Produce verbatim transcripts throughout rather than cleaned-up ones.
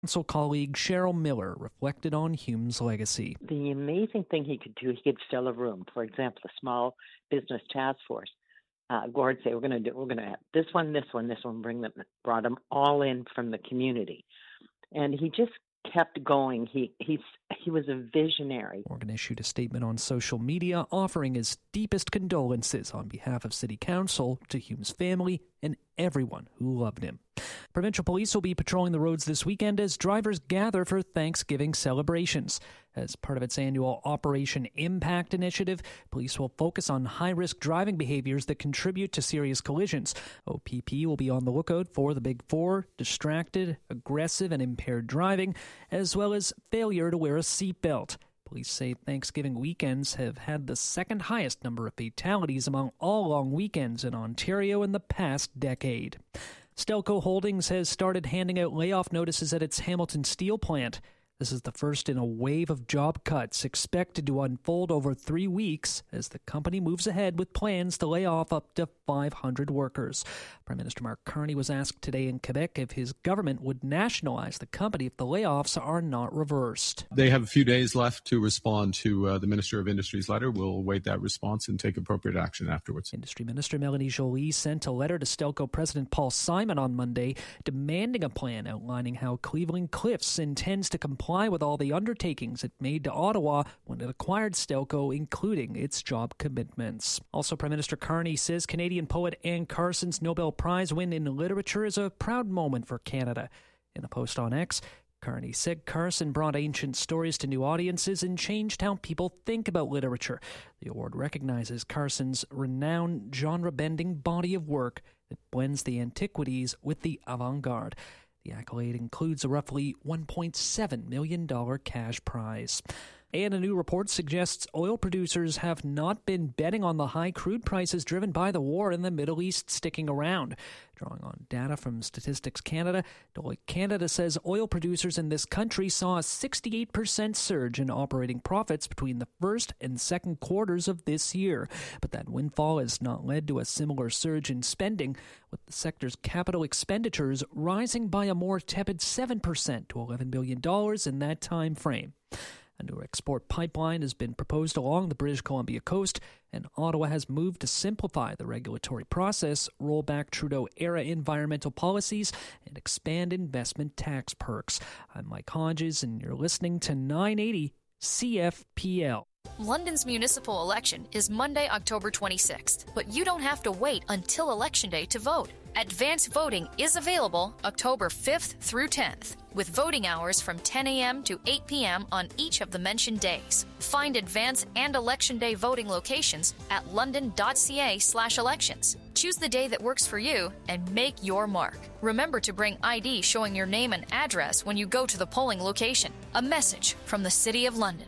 Council colleague Cheryl Miller reflected on Hume's legacy. The amazing thing he could do, he could fill a room. For example, a small business task force. Uh, Gord say, we're going to do, we're going to have this one, this one, this one, bring them, brought them all in from the community. And he just kept going. He he's he was a visionary. Morgan issued a statement on social media offering his deepest condolences on behalf of City Council to Hume's family and everyone who loved him. Provincial police will be patrolling the roads this weekend as drivers gather for Thanksgiving celebrations. As part of its annual Operation Impact initiative, police will focus on high-risk driving behaviors that contribute to serious collisions. O P P will be on the lookout for the Big Four, distracted, aggressive, and impaired driving, as well as failure to wear a seatbelt. Police say Thanksgiving weekends have had the second highest number of fatalities among all long weekends in Ontario in the past decade. Stelco Holdings has started handing out layoff notices at its Hamilton Steel plant. This is the first in a wave of job cuts expected to unfold over three weeks as the company moves ahead with plans to lay off up to five hundred workers. Prime Minister Mark Carney was asked today in Quebec if his government would nationalize the company if the layoffs are not reversed. They have a few days left to respond to uh, the Minister of Industry's letter. We'll await that response and take appropriate action afterwards. Industry Minister Melanie Joly sent a letter to Stelco President Paul Simon on Monday demanding a plan outlining how Cleveland Cliffs intends to comply with all the undertakings it made to Ottawa when it acquired Stelco, including its job commitments. Also, Prime Minister Carney says Canadian poet Anne Carson's Nobel Prize win in literature is a proud moment for Canada. In a post on X, Carney said Carson brought ancient stories to new audiences and changed how people think about literature. The award recognizes Carson's renowned genre-bending body of work that blends the antiquities with the avant-garde. The accolade includes a roughly one point seven million dollars cash prize. And a new report suggests oil producers have not been betting on the high crude prices driven by the war in the Middle East sticking around. Drawing on data from Statistics Canada, Deloitte Canada says oil producers in this country saw a sixty-eight percent surge in operating profits between the first and second quarters of this year. But that windfall has not led to a similar surge in spending, with the sector's capital expenditures rising by a more tepid seven percent to eleven billion dollars in that time frame. A new export pipeline has been proposed along the British Columbia coast, and Ottawa has moved to simplify the regulatory process, roll back Trudeau-era environmental policies, and expand investment tax perks. I'm Mike Hodges, and you're listening to nine eighty C F P L. London's municipal election is Monday, October twenty-sixth, but you don't have to wait until Election Day to vote. Advanced voting is available October fifth through tenth, with voting hours from ten a.m. to eight p.m. on each of the mentioned days. Find advance and Election Day voting locations at london.ca slash elections. Choose the day that works for you and make your mark. Remember to bring I D showing your name and address when you go to the polling location. A message from the City of London.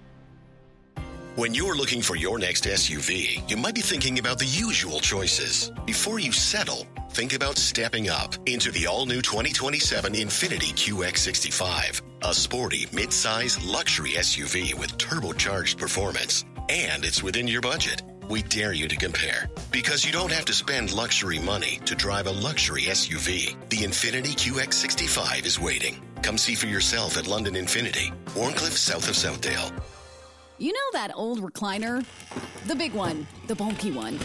When you're looking for your next S U V, you might be thinking about the usual choices. Before you settle, think about stepping up into the all-new twenty twenty-seven Infiniti Q X sixty-five, a sporty, mid-size luxury S U V with turbocharged performance. And it's within your budget. We dare you to compare. Because you don't have to spend luxury money to drive a luxury S U V. The Infiniti Q X sixty-five is waiting. Come see for yourself at London Infiniti, Warncliffe, south of Southdale. You know that old recliner? The big one. The bulky one.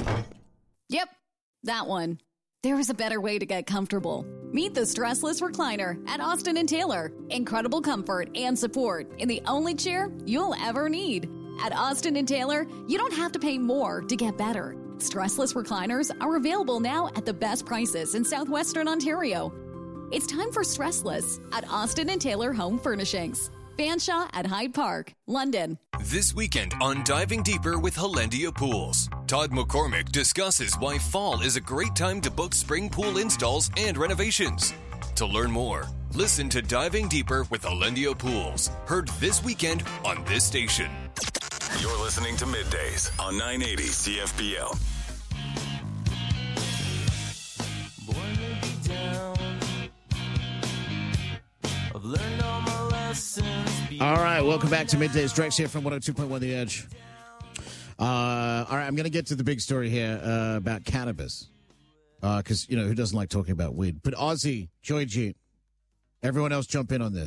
Yep, that one. There is a better way to get comfortable. Meet the Stressless Recliner at Austin and Taylor. Incredible comfort and support in the only chair you'll ever need. At Austin and Taylor, you don't have to pay more to get better. Stressless recliners are available now at the best prices in southwestern Ontario. It's time for Stressless at Austin and Taylor Home Furnishings. Fanshawe at Hyde Park, London. This weekend on Diving Deeper with Hollandia Pools, Todd McCormick discusses why fall is a great time to book spring pool installs and renovations. To learn more, listen to Diving Deeper with Hollandia Pools, heard this weekend on this station. You're listening to Middays on nine eighty C F P L. All right, welcome back to Middays. Drex here from one oh two point one The Edge. Uh, all right, I'm going to get to the big story here uh, about cannabis. Because, uh, you know, who doesn't like talking about weed? But Ozzy, Joy G, Everyone else jump in on this.